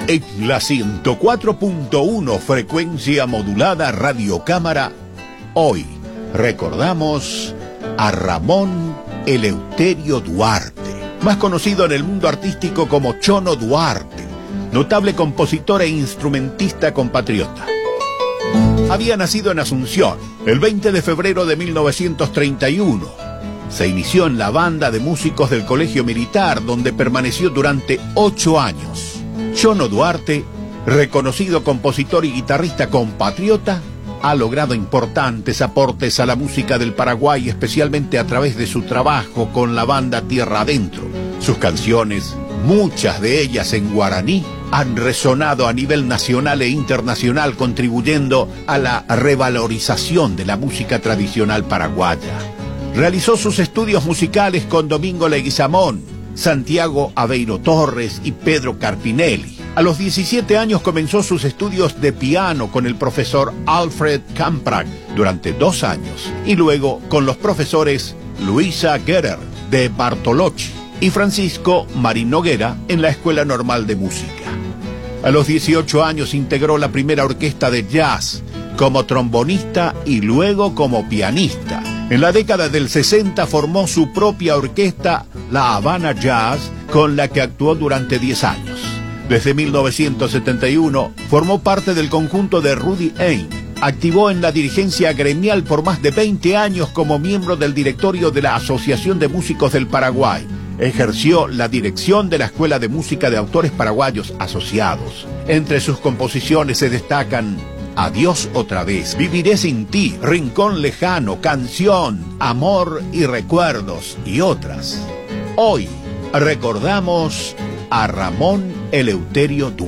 En la 104.1 frecuencia modulada Radio Cámara, hoy recordamos a Ramón Eleuterio Duarte, más conocido en el mundo artístico como Chono Duarte, notable compositor e instrumentista compatriota. Había nacido en Asunción el 20 de febrero de 1931. Se inició en la banda de músicos del Colegio Militar, donde permaneció durante 8 años. Chono Duarte, reconocido compositor y guitarrista compatriota, ha logrado importantes aportes a la música del Paraguay, especialmente a través de su trabajo con la banda Tierra Adentro. Sus canciones, muchas de ellas en guaraní, han resonado a nivel nacional e internacional, contribuyendo a la revalorización de la música tradicional paraguaya. Realizó sus estudios musicales con Domingo Leguizamón, Santiago Aveiro Torres y Pedro Carpinelli. A los 17 años comenzó sus estudios de piano con el profesor Alfred Kamprad durante 2 años, y luego con los profesores Luisa Gerer de Bartolocci y Francisco Marín Noguera en la Escuela Normal de Música. A los 18 años integró la primera orquesta de jazz como trombonista y luego como pianista. En la década del 60 formó su propia orquesta, La Habana Jazz, con la que actuó durante 10 años. Desde 1971 formó parte del conjunto de Rudy Ain. Activó en la dirigencia gremial por más de 20 años como miembro del directorio de la Asociación de Músicos del Paraguay. Ejerció la dirección de la Escuela de Música de Autores Paraguayos Asociados. Entre sus composiciones se destacan Adiós otra vez, Viviré sin ti, Rincón lejano, Canción, Amor y recuerdos y otras. Hoy recordamos a Ramón Eleuterio Duarte.